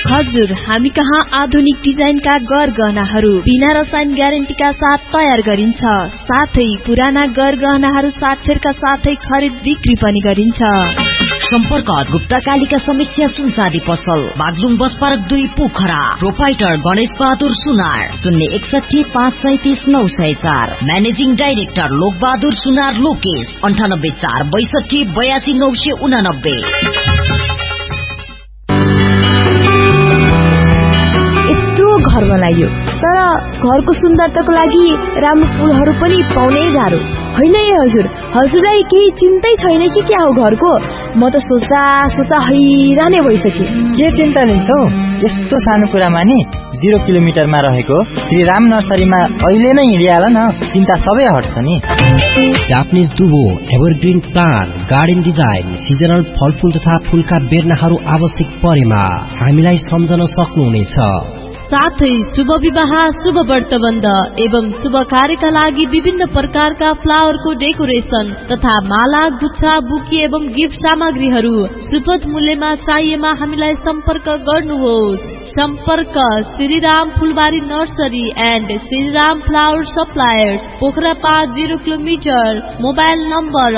हजुर, हामी कहाँ आधुनिक डिजाइनका गहनाहरू बिना रसायन ग्यारेन्टीका साथ तयार गरिन्छ। साथै पुराना गहनाहरू साक्षरका साथै खरिद बिक्री पनि गरिन्छ। सम्पर्क गुप्ता कालिका समीक्षा सुनसादी पसल, Baglung bus park 2 Pokhara. Proprietor Ganesh Bahadur सुनार, 061533904। म्यानेजिङ डाइरेक्टर लोक बहादुर सुनार लोकेश, 9846282989। घर बनाइयो, तर घरको सुन्दरताको लागि राम्रो फुलहरू पनि पाउनै गाह्रो होइन। हजुरलाई केही चिन्तै छैन कि क्या हो घरको? म त सोच्दा हैरानै भइसके। के चिन्ता लिन्छौ? यस्तो सानो कुरामा नि 0 किलोमिटरमा रहेको श्री राम नर्सरीमा अहिले नै हिँडिहाल न, चिन्ता सबै हट्छ नि। Japanese दुबो, evergreen plant, garden design, seasonal फलफूल तथा फूलका बेर्नाहरू आवश्यक परेमा हामीलाई सम्झन सक्नुहुनेछ। साथै शुभ विवाह, शुभ व्रतबन्ध एवं शुभ कार्यका लागि विभिन्न प्रकारका फ्लावरको डेकोरेसन तथा माला, गुच्छा, बुके एवं गिफ्ट सामग्रीहरू सुपथ मूल्यमा चाहिएमा हामीलाई सम्पर्क गर्नुहोस्। सम्पर्क श्रीराम फुलबारी nursery and Shriram flower suppliers, Pokhara 5 0 kilometre. Mobile number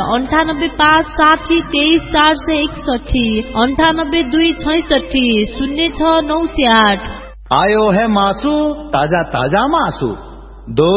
9856032461, 9826606908। आयो है मासू, ताजा ताजा मासू, 2